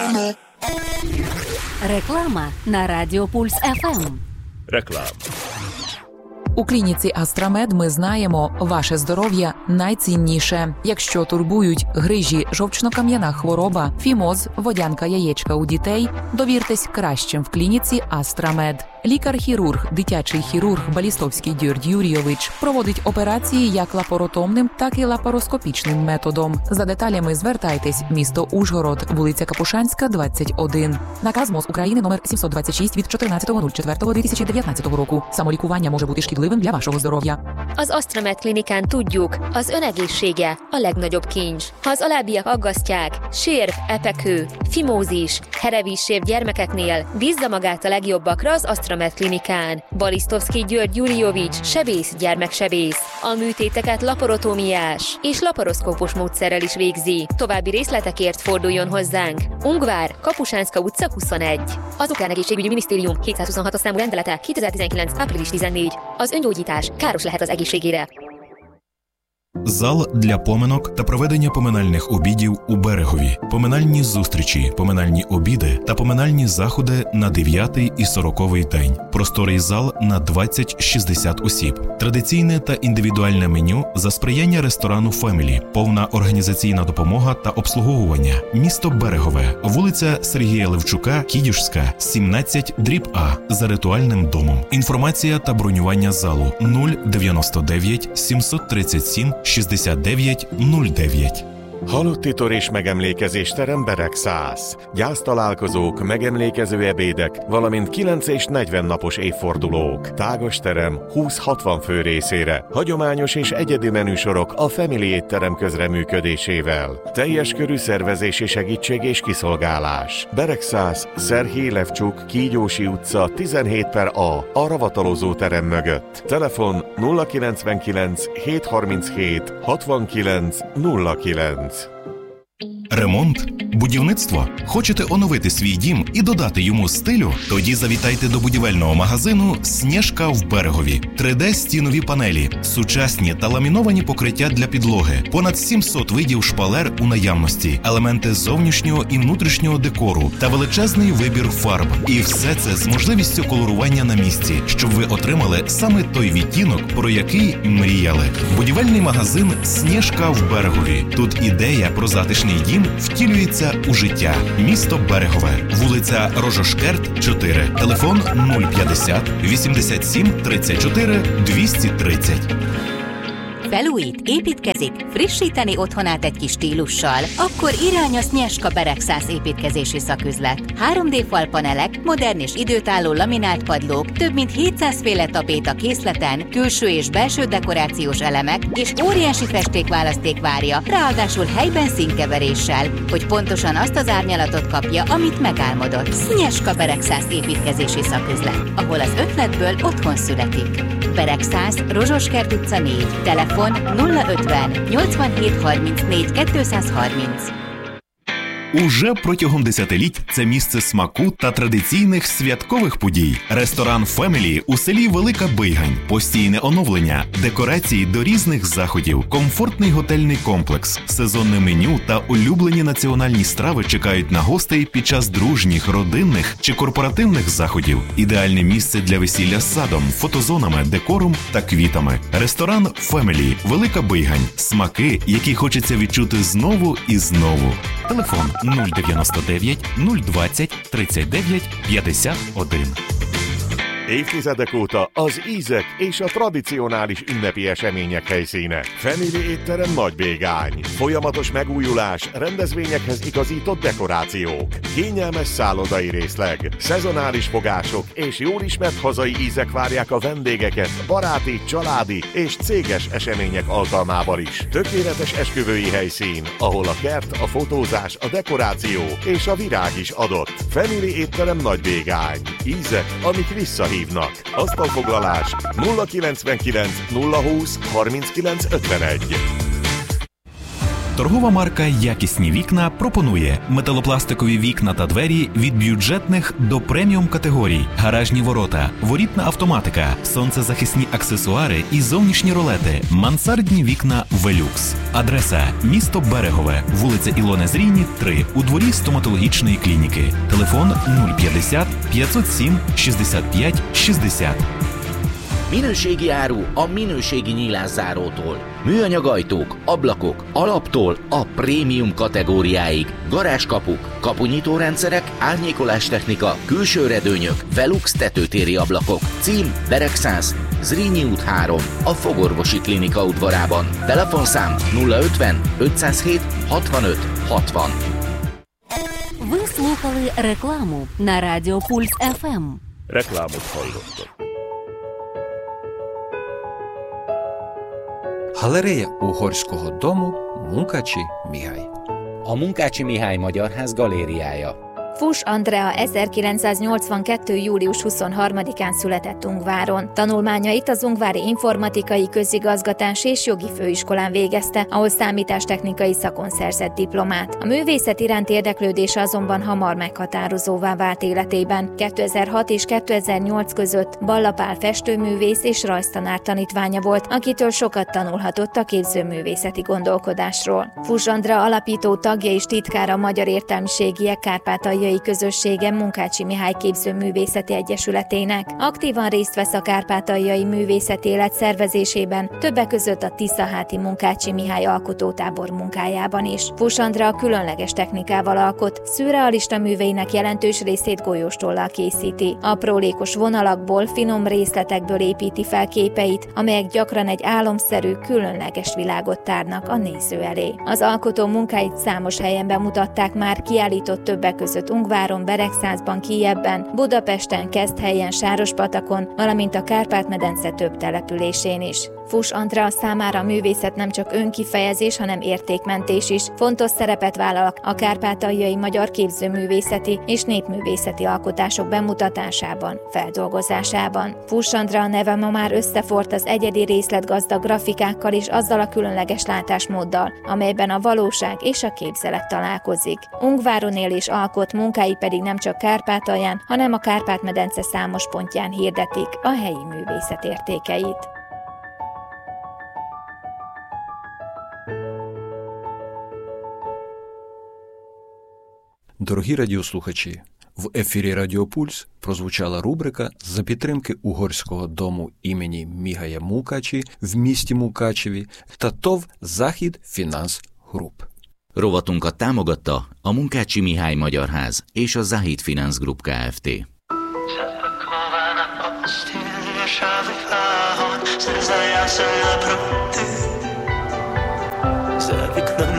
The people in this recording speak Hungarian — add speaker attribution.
Speaker 1: Реклама на Радіо Пульс ФМ.
Speaker 2: Реклама.
Speaker 3: У клініці Астрамед ми знаємо, ваше здоров'я найцінніше. Якщо турбують грижі, жовчно-кам'яна хвороба, фімоз, водянка яєчка у дітей, довіртесь кращим в клініці Астрамед. Лікар-хірург, дитячий хірург Балістовський Георгій Юрійович проводить операції як лапаротомним, так і лапароскопічним методом. За деталями звертайтесь. Місто Ужгород, вулиця Капушанська, 21. Наказ МОЗ України номер 726 від 14.04.2019 року. Самолікування може бути шкідливим для вашого здоров'я.
Speaker 4: Az Astramed klinikán tudjuk, az önegészsége a legnagyobb kincs. Ha az alábbiak aggasztják, sérv, epekő, fimózis, herevízsév gyermekeknél, bízza magát a legjobbakra az Astramed klinikán. Balisztovszky György Júriovics, sebész, gyermeksebész. A műtéteket laparotómiás és laparoszkópos módszerrel is végzi. További részletekért forduljon hozzánk. Ungvár, Kapusánszka utca 21. Az Ukrán Egészségügyi Minisztérium 726-as számú rendelete 2019. április 14. Az öngyógyítás káros lehet az egészségére.
Speaker 5: Зал для поминок та проведення поминальних обідів у Берегові, поминальні зустрічі, поминальні обіди та поминальні заходи на 9-й і 40-й день. Просторий зал на 20-60 осіб. Традиційне та індивідуальне меню за сприяння ресторану «Фемілі». Повна організаційна допомога та обслуговування. Місто Берегове, вулиця Сергія Левчука, Кідюшська, 17/А, за ритуальним домом. Інформація та бронювання залу 099 737 6909.
Speaker 2: Halotti tor és megemlékezésterem Beregszász. Gyásztalálkozók, megemlékező ebédek, valamint 9 és 40 napos évfordulók. Tágas terem 20-60 fő részére. Hagyományos és egyedi menüsorok a Family étterem közreműködésével. Teljes körű szervezési segítség és kiszolgálás. Beregszász, Szerhij Levcsuk, Kígyósi utca 17/A, a ravatalozó terem mögött. Telefon 099 737 69 09.
Speaker 5: Ремонт? Будівництво? Хочете оновити свій дім і додати йому стилю? Тоді завітайте до будівельного магазину «Снєжка» в Берегові. 3D-стінові панелі, сучасні та ламіновані покриття для підлоги, понад 700 видів шпалер у наявності, елементи зовнішнього і внутрішнього декору та величезний вибір фарб. І все це з можливістю колорування на місці, щоб ви отримали саме той відтінок, про який мріяли. Будівельний магазин «Снєжка» в Берегові. Тут ідея про затишний дім втілюється у життя. Місто Берегове. Вулиця Рожошкерт, 4. Телефон 050 87 34 230.
Speaker 6: Felújít, építkezik, frissíteni otthonát egy kis stílussal? Akkor irány a Снєжка Beregszász építkezési szaküzlet. 3D falpanelek, modern és időtálló laminált padlók, több mint 700 féle tapét a készleten, külső és belső dekorációs elemek és óriási festékválaszték várja, ráadásul helyben színkeveréssel, hogy pontosan azt az árnyalatot kapja, amit megálmodott. Снєжка Beregszász építkezési szaküzlet, ahol az ötletből otthon születik. Beregszász, Rozsoskert utca 4, telefon 050 87 34 230.
Speaker 5: Уже протягом десятиліть це місце смаку та традиційних святкових подій. Ресторан «Фемілі» у селі Велика Бийгань. Постійне оновлення, декорації до різних заходів, комфортний готельний комплекс, сезонне меню та улюблені національні страви чекають на гостей під час дружніх, родинних чи корпоративних заходів. Ідеальне місце для весілля з садом, фотозонами, декором та квітами. Ресторан «Фемілі» Велика Бийгань. Смаки, які хочеться відчути знову і знову. Телефон 099 020 39 51.
Speaker 2: Évtizedek óta az ízek és a tradicionális ünnepi események helyszíne. Family étterem Nagybégány. Folyamatos megújulás, rendezvényekhez igazított dekorációk, kényelmes szállodai részleg, szezonális fogások és jól ismert hazai ízek várják a vendégeket baráti, családi és céges események alkalmával is. Tökéletes esküvői helyszín, ahol a kert, a fotózás, a dekoráció és a virág is adott. Family étterem Nagybégány. Ízek, amik visszahívnak. Asztalfoglalás 099 020 39 51.
Speaker 5: Торгова марка «Якісні вікна» пропонує металопластикові вікна та двері від бюджетних до преміум категорій, гаражні ворота, ворітна автоматика, сонцезахисні аксесуари і зовнішні ролети, мансардні вікна «Велюкс». Адреса – місто Берегове, вулиця Ілони Зрійні, 3, у дворі стоматологічної клініки. Телефон 050 507 65 60.
Speaker 7: Minőségi áru a minőségi nyílászárótól. Műanyag ajtók, ablakok, alaptól a prémium kategóriáig. Garázskapuk, kapunyitórendszerek, árnyékolástechnika, külső redőnyök, Velux tetőtéri ablakok. Cím Beregszász, Zrínyi út 3, a Fogorvosi Klinika udvarában. Telefonszám 050 507 65 60.
Speaker 1: Ви слухали рекламу на Радіо Пульс ФМ.
Speaker 2: Reklámot hallottak.
Speaker 8: Галерея Угорського дому Munkácsy Mihály.
Speaker 9: A Munkácsy Mihály Magyarház galériája.
Speaker 4: Fuss Andrea 1982. július 23-án született Ungváron. Tanulmányait az Ungvári Informatikai Közigazgatási és Jogi Főiskolán végezte, ahol számítástechnikai szakon szerzett diplomát. A művészet iránt érdeklődése azonban hamar meghatározóvá vált életében. 2006 és 2008 között Balla Pál festőművész és rajztanár tanítványa volt, akitől sokat tanulhatott a képzőművészeti gondolkodásról. Fuss Andrea alapító tagja és titkára a Magyar Értelmiségiek Kárpátaljai Közössége Munkácsy Mihály Képzőművészeti Egyesületének. Aktívan részt vesz a kárpátaljai művészeti élet szervezésében, többek között a Tiszaháti Munkácsy Mihály alkotótábor munkájában is. Fuss Andrea különleges technikával alkot, szürrealista műveinek jelentős részét golyóstollal készíti. Aprólékos vonalakból, finom részletekből építi fel képeit, amelyek gyakran egy álomszerű, különleges világot tárnak a néző elé. Az alkotó munkáit számos helyen bemutatták már, kiállított többek között Ungváron, Beregszászban, Kijevben, Budapesten, Keszthelyen, Sárospatakon, valamint a Kárpát-medence több településén is. Fuss Andrea számára a művészet nem csak önkifejezés, hanem értékmentés is. Fontos szerepet vállal a kárpátaljai magyar képzőművészeti és népművészeti alkotások bemutatásában, feldolgozásában. Fuss Andrea neve ma már összeforrt az egyedi részletgazdag grafikákkal és azzal a különleges látásmóddal, amelyben a valóság és a képzelet találkozik. Ungváron él és alkot, munkái pedig nem csak Kárpátalján, hanem a Kárpát-medence számos pontján hirdetik a helyi művészet értékeit.
Speaker 8: Дорогі радіослухачі, в ефірі Радіо Пульс прозвучала рубрика за підтримки Угорського дому імені Міхая Munkácsy в місті Мукачеві та ТОВ Захід Фінанс Груп.
Speaker 7: Rovatunkat támogatta a Munkácsy Mihály Magyarház és a Zahid Finance Group Kft.
Speaker 10: За вікном